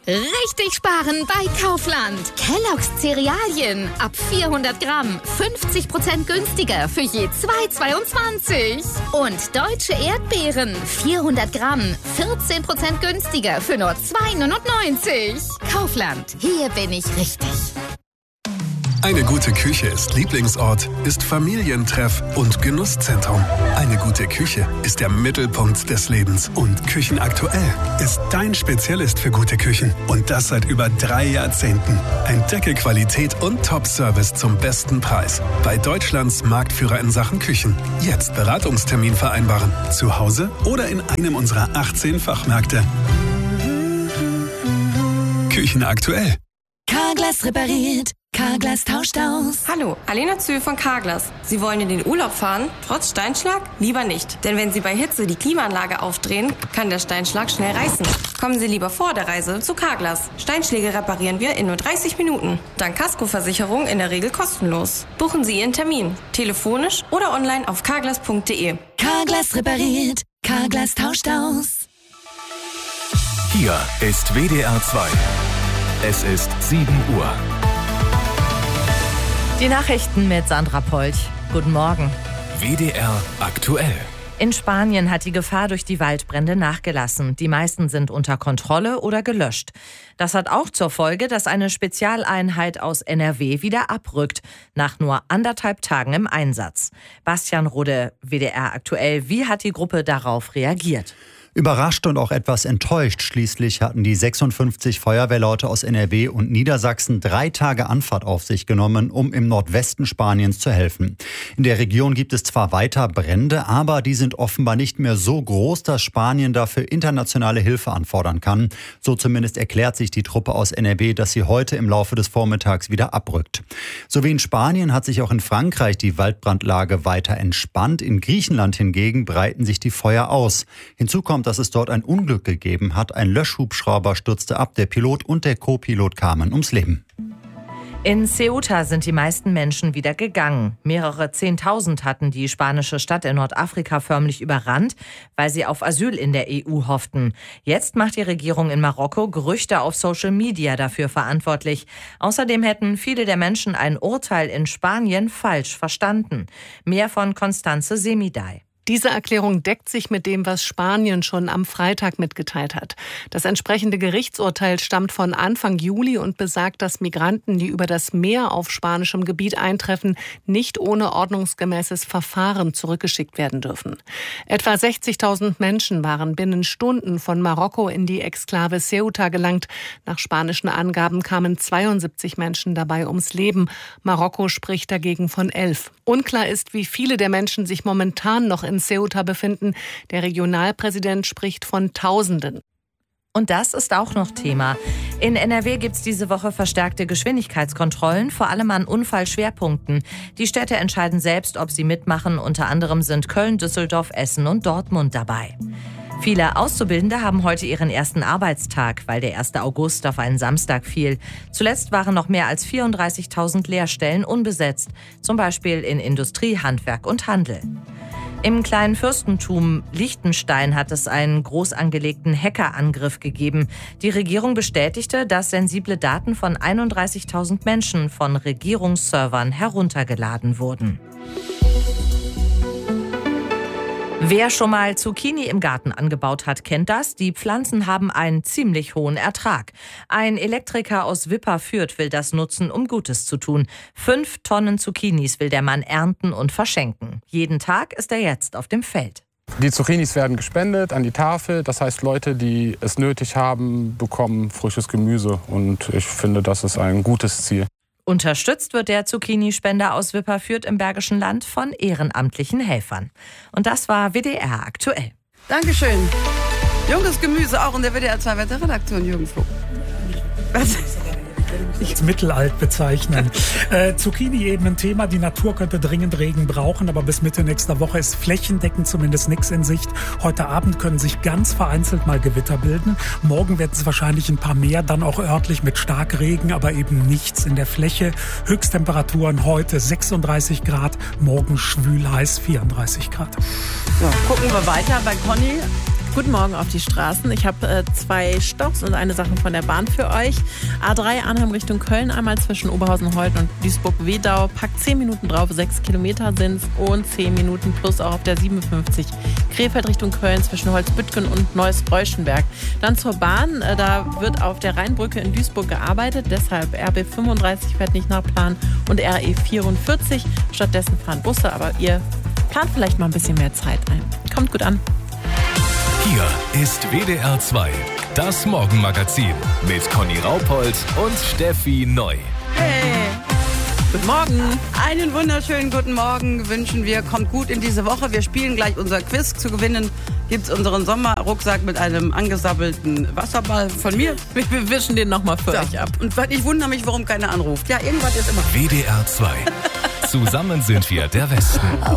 Richtig sparen bei Kaufland. Kellogg's Cerealien ab 400 Gramm 50% günstiger für je 2,22. Und deutsche Erdbeeren 400 Gramm 14% günstiger für nur 2,99. Kaufland, hier bin ich richtig. Eine gute Küche ist Lieblingsort, ist Familientreff und Genusszentrum. Eine gute Küche ist der Mittelpunkt des Lebens. Und Küchenaktuell ist dein Spezialist für gute Küchen. Und das seit über 3 Jahrzehnten. Entdecke Qualität und Top-Service zum besten Preis. Bei Deutschlands Marktführer in Sachen Küchen. Jetzt Beratungstermin vereinbaren. Zu Hause oder in einem unserer 18 Fachmärkte. Küchenaktuell. Carglass repariert. Carglass tauscht aus. Hallo, Alena Zühl von Carglass. Sie wollen in den Urlaub fahren, trotz Steinschlag? Lieber nicht. Denn wenn Sie bei Hitze die Klimaanlage aufdrehen, kann der Steinschlag schnell reißen. Kommen Sie lieber vor der Reise zu Carglass. Steinschläge reparieren wir in nur 30 Minuten. Dank Kaskoversicherung in der Regel kostenlos. Buchen Sie Ihren Termin. Telefonisch oder online auf carglass.de. Carglass repariert. Carglass tauscht aus. Hier ist WDR 2. Es ist 7 Uhr. Die Nachrichten mit Sandra Polch. Guten Morgen. WDR aktuell. In Spanien hat die Gefahr durch die Waldbrände nachgelassen. Die meisten sind unter Kontrolle oder gelöscht. Das hat auch zur Folge, dass eine Spezialeinheit aus NRW wieder abrückt, nach nur 1,5 Tagen im Einsatz. Bastian Rode, WDR aktuell. Wie hat die Gruppe darauf reagiert? Überrascht und auch etwas enttäuscht. Schließlich hatten die 56 Feuerwehrleute aus NRW und Niedersachsen 3 Tage Anfahrt auf sich genommen, um im Nordwesten Spaniens zu helfen. In der Region gibt es zwar weiter Brände, aber die sind offenbar nicht mehr so groß, dass Spanien dafür internationale Hilfe anfordern kann. So zumindest erklärt sich die Truppe aus NRW, dass sie heute im Laufe des Vormittags wieder abrückt. So wie in Spanien hat sich auch in Frankreich die Waldbrandlage weiter entspannt. In Griechenland hingegen breiten sich die Feuer aus. Hinzu kommt, dass es dort ein Unglück gegeben hat. Ein Löschhubschrauber stürzte ab. Der Pilot und der Co-Pilot kamen ums Leben. In Ceuta sind die meisten Menschen wieder gegangen. Mehrere 10.000 hatten die spanische Stadt in Nordafrika förmlich überrannt, weil sie auf Asyl in der EU hofften. Jetzt macht die Regierung in Marokko Gerüchte auf Social Media dafür verantwortlich. Außerdem hätten viele der Menschen ein Urteil in Spanien falsch verstanden. Mehr von Constanze Semidai. Diese Erklärung deckt sich mit dem, was Spanien schon am Freitag mitgeteilt hat. Das entsprechende Gerichtsurteil stammt von Anfang Juli und besagt, dass Migranten, die über das Meer auf spanischem Gebiet eintreffen, nicht ohne ordnungsgemäßes Verfahren zurückgeschickt werden dürfen. Etwa 60.000 Menschen waren binnen Stunden von Marokko in die Exklave Ceuta gelangt. Nach spanischen Angaben kamen 72 Menschen dabei ums Leben. Marokko spricht dagegen von 11. Unklar ist, wie viele der Menschen sich momentan noch in Ceuta befinden. Der Regionalpräsident spricht von Tausenden. Und das ist auch noch Thema. In NRW gibt es diese Woche verstärkte Geschwindigkeitskontrollen, vor allem an Unfallschwerpunkten. Die Städte entscheiden selbst, ob sie mitmachen. Unter anderem sind Köln, Düsseldorf, Essen und Dortmund dabei. Viele Auszubildende haben heute ihren ersten Arbeitstag, weil der 1. August auf einen Samstag fiel. Zuletzt waren noch mehr als 34.000 Lehrstellen unbesetzt, zum Beispiel in Industrie, Handwerk und Handel. Im kleinen Fürstentum Liechtenstein hat es einen groß angelegten Hackerangriff gegeben. Die Regierung bestätigte, dass sensible Daten von 31.000 Menschen von Regierungsservern heruntergeladen wurden. Wer schon mal Zucchini im Garten angebaut hat, kennt das. Die Pflanzen haben einen ziemlich hohen Ertrag. Ein Elektriker aus Wipperfürth will das nutzen, um Gutes zu tun. 5 Tonnen Zucchinis will der Mann ernten und verschenken. Jeden Tag ist er jetzt auf dem Feld. Die Zucchinis werden gespendet an die Tafel. Das heißt, Leute, die es nötig haben, bekommen frisches Gemüse. Und ich finde, das ist ein gutes Ziel. Unterstützt wird der Zucchini-Spender aus Wipperfürth im Bergischen Land von ehrenamtlichen Helfern. Und das war WDR aktuell. Dankeschön. Junges Gemüse auch in der WDR 2 Wetterredaktion, Jürgen Floh. Was? Als mittelalt bezeichnen. Zucchini eben ein Thema. Die Natur könnte dringend Regen brauchen, aber bis Mitte nächster Woche ist flächendeckend zumindest nichts in Sicht. Heute Abend können sich ganz vereinzelt mal Gewitter bilden. Morgen werden es wahrscheinlich ein paar mehr, dann auch örtlich mit Starkregen, aber eben nichts in der Fläche. Höchsttemperaturen heute 36 Grad, morgen schwül heiß 34 Grad. So, gucken wir weiter bei Conny. Guten Morgen auf die Straßen. Ich habe 2 Stops und eine Sache von der Bahn für euch. A3 Arnhem Richtung Köln, einmal zwischen Oberhausen-Holten und Duisburg-Wedau. Packt 10 Minuten drauf, 6 Kilometer sind es und 10 Minuten plus auch auf der 57. Krefeld Richtung Köln zwischen Holzbüttgen und Neuss-Reuschenberg. Dann zur Bahn, da wird auf der Rheinbrücke in Duisburg gearbeitet, deshalb RB 35 fährt nicht nach Plan und RE 44. Stattdessen fahren Busse, aber ihr plant vielleicht mal ein bisschen mehr Zeit ein. Kommt gut an. Hier ist WDR 2, das Morgenmagazin mit Conny Raupold und Steffi Neu. Hey, Guten Morgen. einen wunderschönen guten Morgen wünschen wir. Kommt gut in diese Woche. Wir spielen gleich unser Quiz. Zu gewinnen gibt es unseren Sommerrucksack mit einem angesabbelten Wasserball von mir. Wir wischen den nochmal für euch ab. Und ich wundere mich, warum keiner anruft. Ja, irgendwas ist immer. WDR 2. Zusammen sind wir der Westen.